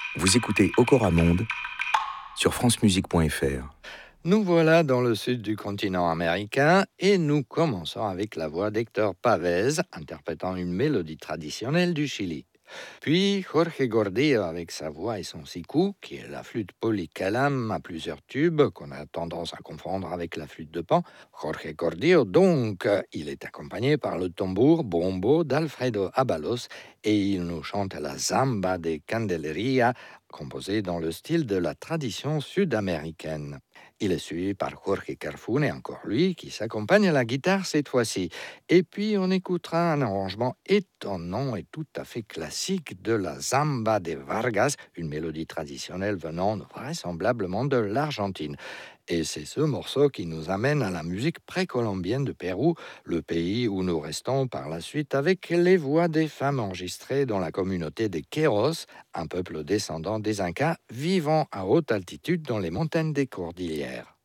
Vous écoutez Okora Monde sur francemusique.fr. Nous voilà dans le sud du continent américain et nous commençons avec la voix d'Héctor Pavez interprétant une mélodie traditionnelle du Chili. Puis Jorge Gordillo avec sa voix et son siku, qui est la flûte polycalam à plusieurs tubes qu'on a tendance à confondre avec la flûte de Pan. Jorge Gordillo donc, il est accompagné par le tambour bombo d'Alfredo Abalos et il nous chante la Zamba de Candeleria, composée dans le style de la tradition sud-américaine. Il est suivi par Jorge Carfune, encore lui, qui s'accompagne à la guitare cette fois-ci. Et puis on écoutera un arrangement étonnant et tout à fait classique de la Zamba de Vargas, une mélodie traditionnelle venant vraisemblablement de l'Argentine. Et c'est ce morceau qui nous amène à la musique précolombienne de Pérou, le pays où nous restons par la suite avec les voix des femmes enregistrées dans la communauté des Queros, un peuple descendant des Incas vivant à haute altitude dans les montagnes des Cordillères.